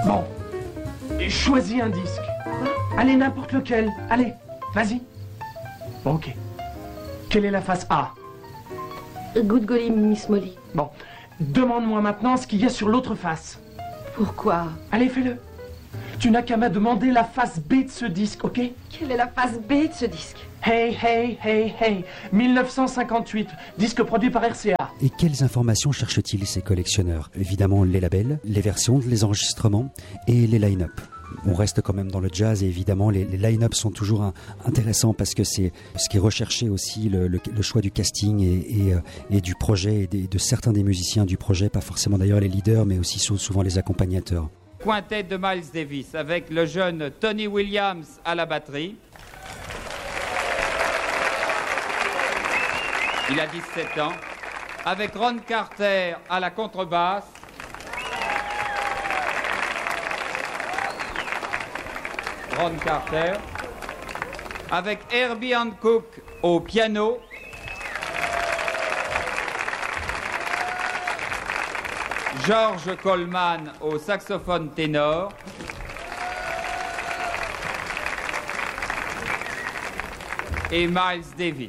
Bon, choisis un disque. Allez, n'importe lequel. Allez, vas-y. Bon, ok. Quelle est la face A? Good golly, Miss Molly. Bon, demande-moi maintenant ce qu'il y a sur l'autre face. Pourquoi? Allez, fais-le. Tu n'as qu'à me demander la face B de ce disque, ok? Quelle est la face B de ce disque? Hey, hey, hey, hey, 1958, disque produit par RCA. Et quelles informations cherchent-ils ces collectionneurs? Évidemment les labels, les versions, les enregistrements et les line-up. On reste quand même dans le jazz et évidemment les line-up sont toujours intéressants parce que c'est ce qui est recherché aussi, le choix du casting et du projet et de certains des musiciens du projet, pas forcément d'ailleurs les leaders mais aussi souvent les accompagnateurs. Quintet de Miles Davis avec le jeune Tony Williams à la batterie. Il a 17 ans. Avec Ron Carter à la contrebasse. Ron Carter. Avec Herbie Hancock au piano. George Coleman au saxophone ténor. Et Miles Davis.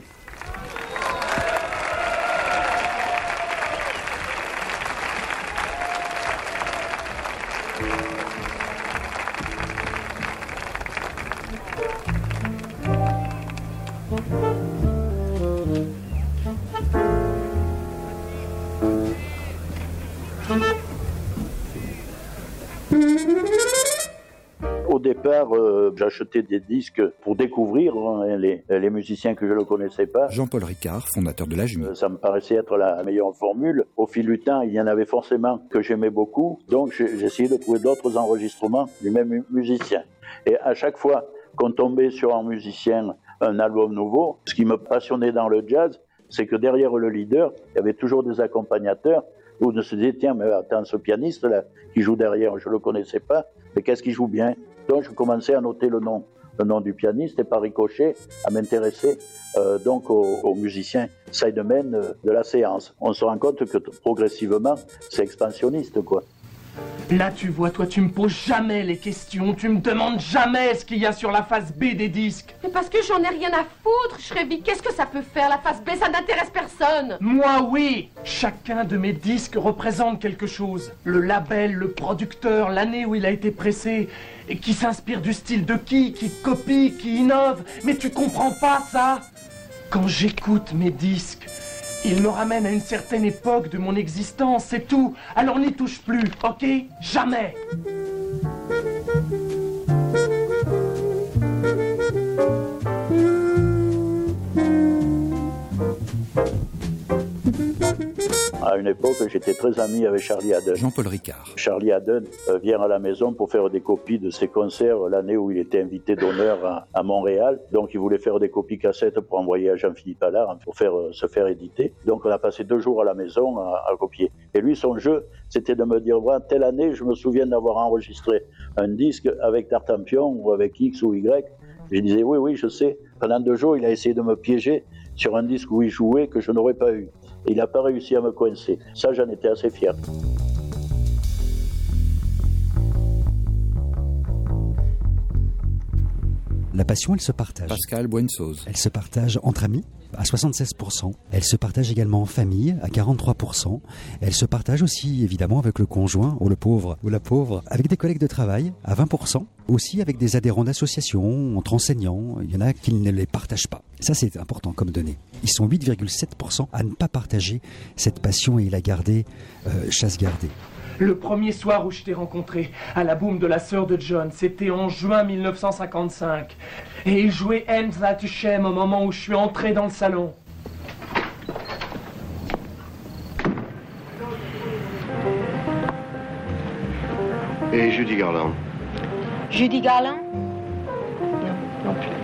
Au départ, j'achetais des disques pour découvrir les musiciens que je ne connaissais pas. Jean-Paul Ricard, fondateur de l'AJMI. Ça me paraissait être la meilleure formule. Au fil du temps, il y en avait forcément que j'aimais beaucoup. Donc j'ai essayé de trouver d'autres enregistrements du même musicien. Et à chaque fois qu'on tombait sur un musicien, un album nouveau, ce qui me passionnait dans le jazz, c'est que derrière le leader, il y avait toujours des accompagnateurs où on se disait, tiens, mais attends, ce pianiste-là qui joue derrière, je ne le connaissais pas, mais qu'est-ce qu'il joue bien? Donc je commençais à noter le nom du pianiste et par ricochet à m'intéresser donc aux musiciens sidemen de la séance. On se rend compte que progressivement, c'est expansionniste, quoi. Là, tu vois, toi, tu me poses jamais les questions, tu me demandes jamais ce qu'il y a sur la face B des disques. Mais parce que j'en ai rien à foutre, Shrevey. Qu'est-ce que ça peut faire, la face B? Ça n'intéresse personne. Moi, oui. Chacun de mes disques représente quelque chose. Le label, le producteur, l'année où il a été pressé, et qui s'inspire du style de qui copie, qui innove. Mais tu comprends pas ça? Quand j'écoute mes disques, ils me ramènent à une certaine époque de mon existence, c'est tout. Alors n'y touche plus, ok? Jamais. À une époque, j'étais très ami avec Charlie Haden. Jean-Paul Ricard. Charlie Haden vient à la maison pour faire des copies de ses concerts l'année où il était invité d'honneur à Montréal. Donc il voulait faire des copies cassettes pour envoyer à Jean-Philippe Allard pour se faire éditer. Donc on a passé 2 jours à la maison à copier. Et lui, son jeu, c'était de me dire, voilà, telle année, je me souviens d'avoir enregistré un disque avec Tartampion ou avec X ou Y. Je disais, oui, je sais. Pendant 2 jours, il a essayé de me piéger sur un disque où il jouait que je n'aurais pas eu. Et il n'a pas réussi à me coincer. Ça, j'en étais assez fier. La passion, elle se partage. Pascal Buensoz. Elle se partage entre amis à 76%. Elle se partage également en famille à 43%. Elle se partage aussi évidemment avec le conjoint ou le pauvre ou la pauvre, avec des collègues de travail à 20%. Aussi avec des adhérents d'associations, entre enseignants. Il y en a qui ne les partagent pas. Ça, c'est important comme donnée. Ils sont 8,7% à ne pas partager cette passion et la garder chasse gardée. Le premier soir où je t'ai rencontré, à la boum de la sœur de John, c'était en juin 1955. Et il jouait Hands That You Shame au moment où je suis entré dans le salon. Et Judy Garland? Judy Garland? Non plus.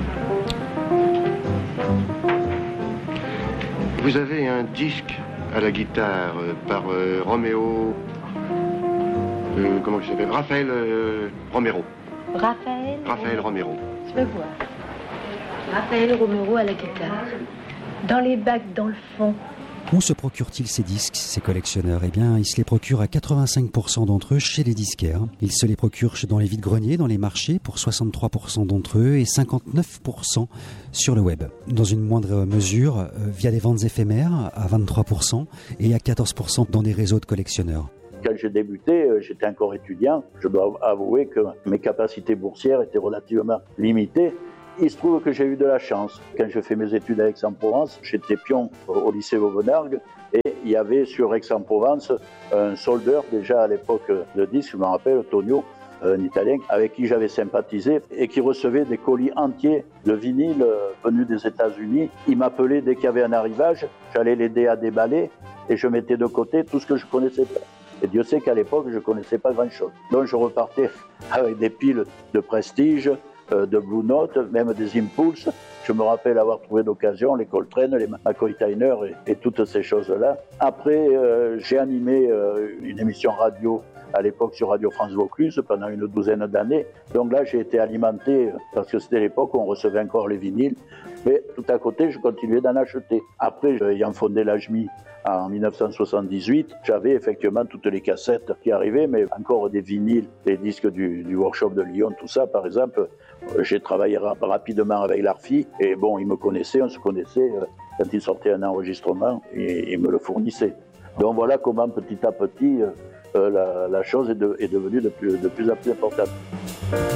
Vous avez un disque à la guitare par Roméo... comment il s'appelle? Raphaël Romero. Raphaël Romero. Je vais voir. Raphaël Romero à la guitare. Dans les bacs, dans le fond. Où se procurent-ils ces disques, ces collectionneurs? Eh bien, ils se les procurent à 85% d'entre eux chez les disquaires. Ils se les procurent dans les vides-greniers, dans les marchés, pour 63% d'entre eux, et 59% sur le web. Dans une moindre mesure, via des ventes éphémères, à 23%, et à 14% dans des réseaux de collectionneurs. Quand j'ai débuté, j'étais encore étudiant. Je dois avouer que mes capacités boursières étaient relativement limitées. Il se trouve que j'ai eu de la chance. Quand j'ai fait mes études à Aix-en-Provence, j'étais pion au lycée Vauvenargues et il y avait sur Aix-en-Provence un soldeur déjà à l'époque de disques, je me rappelle, Tonio, un Italien, avec qui j'avais sympathisé et qui recevait des colis entiers de vinyle venus des États-Unis. Il m'appelait dès qu'il y avait un arrivage, j'allais l'aider à déballer et je mettais de côté tout ce que je connaissais pas. Et Dieu sait qu'à l'époque, je connaissais pas grand-chose. Donc je repartais avec des piles de Prestige, de Blue Note, même des Impulse. Je me rappelle avoir trouvé d'occasion les Coltrane, les McCoy Tyner et toutes ces choses-là. Après, j'ai animé une émission radio à l'époque sur Radio France Vaucluse pendant une douzaine d'années. Donc là, j'ai été alimenté, parce que c'était l'époque où on recevait encore les vinyles. Mais tout à côté, je continuais d'en acheter. Après, ayant fondé l'AJMI en 1978, j'avais effectivement toutes les cassettes qui arrivaient, mais encore des vinyles, des disques du workshop de Lyon, tout ça, par exemple. J'ai travaillé rapidement avec l'ARFI, et bon, ils me connaissaient, on se connaissait. Quand ils sortaient un enregistrement, ils me le fournissaient. Donc voilà comment petit à petit, la chose est devenue de plus en plus importante.